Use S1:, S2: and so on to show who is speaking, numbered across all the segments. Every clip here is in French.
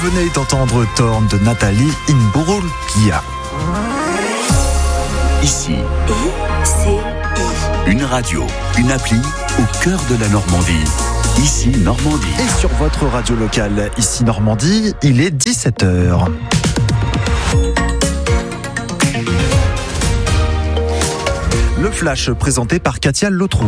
S1: venez d'entendre Torn de Nathalie Imbruglia.
S2: Ici, une radio, une appli au cœur de la Normandie. Ici Normandie.
S1: Et sur votre radio locale, ici Normandie, il est 17h. Le flash présenté par Katia Lotrou.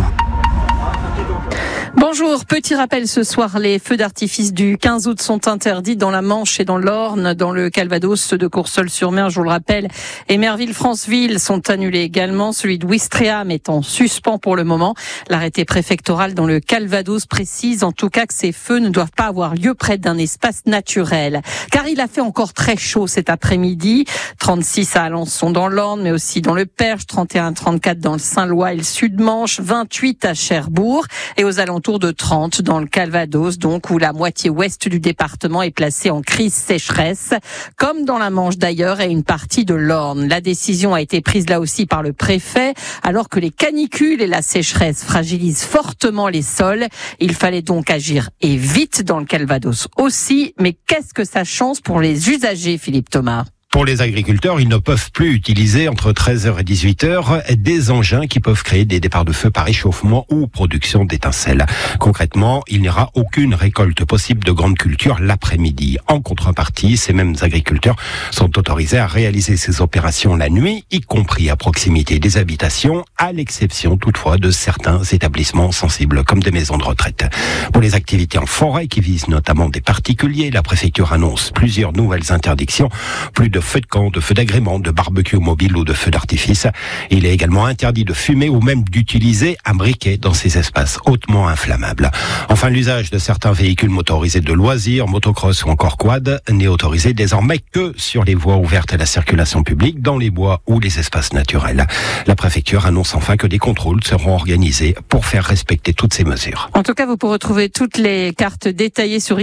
S3: Bonjour, petit rappel ce soir, les feux d'artifice du 15 août sont interdits dans la Manche et dans l'Orne, dans le Calvados, ceux de Courseulles-sur-Mer, je vous le rappelle, et Merville-Franceville sont annulés également, celui de Ouistreham est en suspens pour le moment. L'arrêté préfectoral dans le Calvados précise en tout cas que ces feux ne doivent pas avoir lieu près d'un espace naturel, car il a fait encore très chaud cet après-midi, 36 à Alençon dans l'Orne, mais aussi dans le Perche, 31-34 dans le Saint-Lois et le Sud-Manche, 28 à Cherbourg, et aux alentours de 30 dans le Calvados, donc où la moitié ouest du département est placée en crise sécheresse, comme dans la Manche d'ailleurs et une partie de l'Orne. La décision a été prise là aussi par le préfet, alors que les canicules et la sécheresse fragilisent fortement les sols. Il fallait donc agir et vite dans le Calvados aussi, mais qu'est-ce que ça change pour les usagers, Philippe Thomas ?
S4: Pour les agriculteurs, ils ne peuvent plus utiliser entre 13h et 18h des engins qui peuvent créer des départs de feu par échauffement ou production d'étincelles. Concrètement, il n'y aura aucune récolte possible de grandes cultures l'après-midi. En contrepartie, ces mêmes agriculteurs sont autorisés à réaliser ces opérations la nuit, y compris à proximité des habitations, à l'exception toutefois de certains établissements sensibles comme des maisons de retraite. Pour les activités en forêt qui visent notamment des particuliers, la préfecture annonce plusieurs nouvelles interdictions, plus de feux de camp, de feux d'agrément, de barbecue mobile ou de feux d'artifice. Il est également interdit de fumer ou même d'utiliser un briquet dans ces espaces hautement inflammables. Enfin, l'usage de certains véhicules motorisés de loisirs, motocross ou encore quad n'est autorisé désormais que sur les voies ouvertes à la circulation publique, dans les bois ou les espaces naturels. La préfecture annonce enfin que des contrôles seront organisés pour faire respecter toutes ces mesures.
S3: En tout cas, vous pourrez retrouver toutes les cartes détaillées sur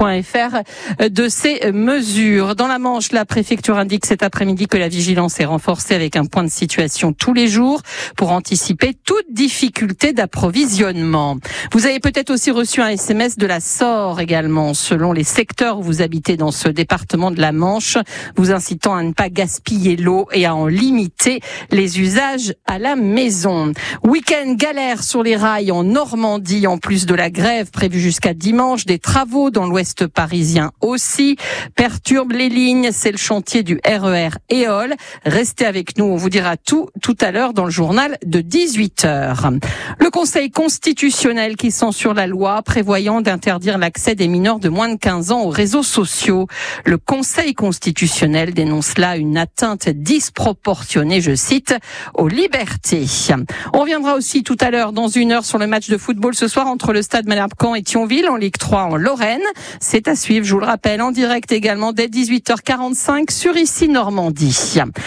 S3: ici.fr de ces mesures. Dans la Manche, la préfecture indique cet après-midi que la vigilance est renforcée avec un point de situation tous les jours pour anticiper toute difficulté d'approvisionnement. Vous avez peut-être aussi reçu un SMS de la SOR également, selon les secteurs où vous habitez dans ce département de la Manche, vous incitant à ne pas gaspiller l'eau et à en limiter les usages à la maison. Week-end galère sur les rails en Normandie, en plus de la grève prévue jusqu'à dimanche, des travaux dans l'ouest parisien aussi perturbent les lignes, c'est le chantier du RER Éole. Restez avec nous, on vous dira tout à l'heure dans le journal de 18h. Le Conseil constitutionnel qui censure la loi prévoyant d'interdire l'accès des mineurs de moins de 15 ans aux réseaux sociaux. Le Conseil constitutionnel dénonce là une atteinte disproportionnée, je cite, aux libertés. On reviendra aussi tout à l'heure dans une heure sur le match de football ce soir entre le Stade Malherbe-Caen et Thionville en Ligue 3 en Lorraine. C'est à suivre, je vous le rappelle, en direct également dès 18h45 sur Ici Normandie.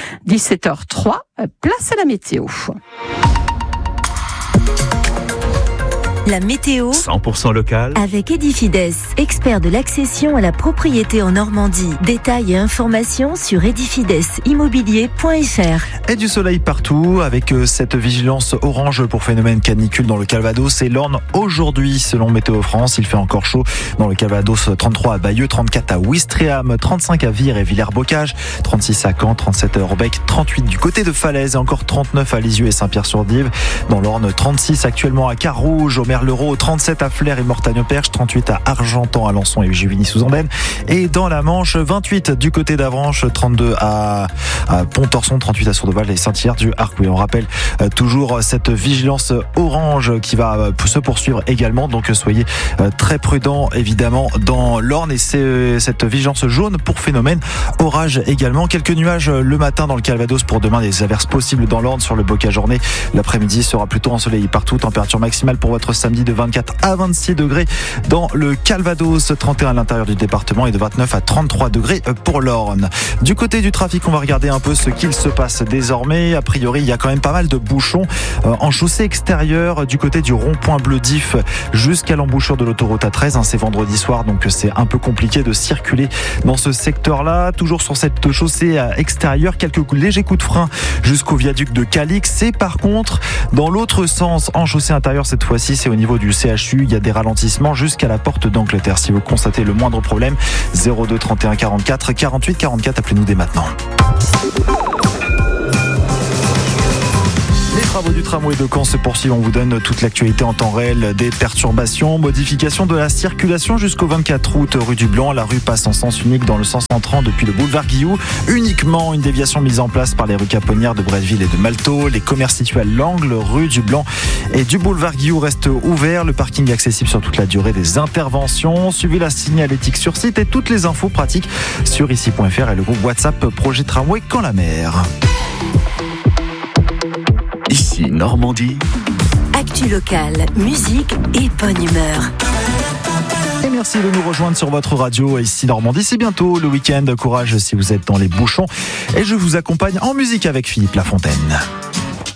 S3: 17h03, place à la météo.
S5: La météo
S2: 100% local
S5: avec Edifides, expert de l'accession à la propriété en Normandie. Détails et informations sur edifidesimmobilier.fr.
S1: Et du soleil partout avec cette vigilance orange pour phénomène canicule dans le Calvados et l'Orne aujourd'hui selon Météo France. Il fait encore chaud dans le Calvados, 33 à Bayeux, 34 à Ouistreham, 35 à Vire et Villers-Bocage, 36 à Caen, 37 à Orbec, 38 du côté de Falaise et encore 39 à Lisieux et Saint-Pierre-sur-Dive. Dans l'Orne, 36 actuellement à Carouge, au Merlereau, 37 à Flers et Mortagne-au-Perche, 38 à Argentan, Alençon et Juvigny-sous-Andenne. Et dans la Manche, 28 du côté d'Avranches, 32 à Pont-Torson, 38 à Sourdeval et Saint-Hilaire-du-Harcouët. On rappelle toujours cette vigilance orange qui va se poursuivre également. Donc soyez très prudents évidemment dans l'Orne et c'est cette vigilance jaune pour phénomène orage également. Quelques nuages le matin dans le Calvados pour demain, des averses possibles dans l'Orne sur le Bocage-Ornay. L'après-midi sera plutôt ensoleillé partout. Température maximale pour votre samedi de 24 à 26 degrés dans le Calvados, 31 à l'intérieur du département et de 29 à 33 degrés pour l'Orne. Du côté du trafic, on va regarder un peu ce qu'il se passe désormais. A priori, il y a quand même pas mal de bouchons en chaussée extérieure du côté du rond-point Bleu d'If jusqu'à l'embouchure de l'autoroute A13. C'est vendredi soir, donc c'est un peu compliqué de circuler dans ce secteur-là. Toujours sur cette chaussée extérieure, quelques légers coups de frein jusqu'au viaduc de Calix. Et par contre, dans l'autre sens, en chaussée intérieure cette fois-ci, c'est au niveau du CHU. Il y a des ralentissements jusqu'à la porte d'Angleterre. Si vous constatez le moindre problème, 02 31 44 48 44, appelez-nous dès maintenant. Les travaux du tramway de Caen se poursuivent. On vous donne toute l'actualité en temps réel des perturbations. Modification de la circulation jusqu'au 24 août, rue du Blanc. La rue passe en sens unique dans le sens entrant depuis le boulevard Guillou. Uniquement une déviation mise en place par les rues Caponnières de Bretteville et de Malteau. Les commerces situés à l'angle rue du Blanc et du boulevard Guillou restent ouverts. Le parking est accessible sur toute la durée des interventions. Suivez la signalétique sur site et toutes les infos pratiques sur ici.fr et le groupe WhatsApp Projet Tramway Caen la Mer.
S2: Ici Normandie.
S5: Actu locale, musique et bonne humeur.
S1: Et merci de nous rejoindre sur votre radio. Ici Normandie, c'est bientôt le week-end. Courage si vous êtes dans les bouchons. Et je vous accompagne en musique avec Philippe Lafontaine.